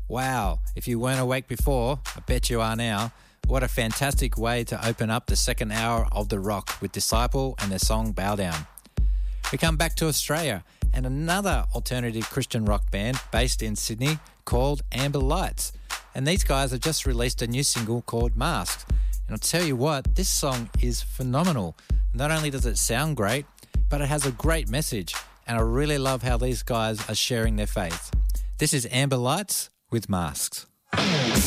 Wow, if you weren't awake before, I bet you are now. What a fantastic way to open up the second hour of The Rock with Disciple and their song Bow Down. We come back to Australia and another alternative Christian rock band based in Sydney called Amber Lights. And these guys have just released a new single called Masks. And I'll tell you what, this song is phenomenal. Not only does it sound great, but it has a great message. And I really love how these guys are sharing their faith. This is Amber Lights with Masks.